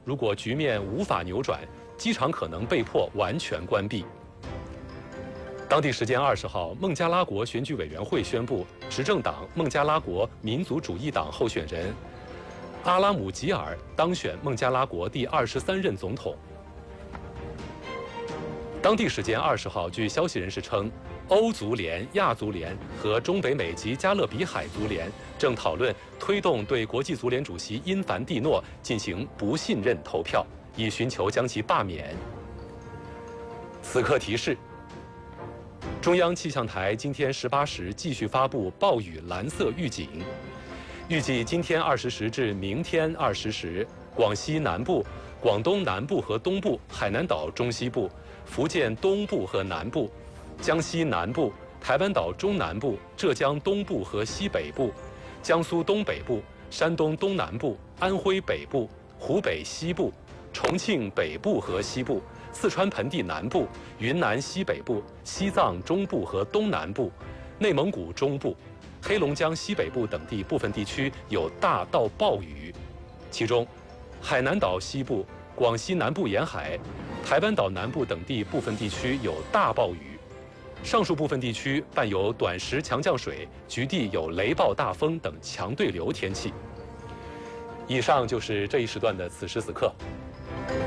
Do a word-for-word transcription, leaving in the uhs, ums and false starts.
如果局面无法扭转，机场可能被迫完全关闭。当地时间二十号，孟加拉国选举委员会宣布，执政党孟加拉国民族主义党候选人阿拉姆吉尔当选孟加拉国第二十三任总统。当地时间二十号，据消息人士称，欧足联、亚足联和中北美及加勒比海足联正讨论推动对国际足联主席因凡蒂诺进行不信任投票，以寻求将其罢免。此刻提示：中央气象台今天十八时继续发布暴雨蓝色预警，预计今天二十时至明天二十时，广西南部、广东南部和东部、海南岛中西部、福建东部和南部、江西南部、台湾岛中南部、浙江东部和西北部、江苏东北部、山东东南部、安徽北部、湖北西部、重庆北部和西部、四川盆地南部、云南西北部、西藏中部和东南部、内蒙古中部、黑龙江西北部等地部分地区有大到暴雨，其中海南岛西部、广西南部沿海、台湾岛南部等地部分地区有大暴雨，上述部分地区伴有短时强降水，局地有雷暴大风等强对流天气。以上就是这一时段的此时此刻。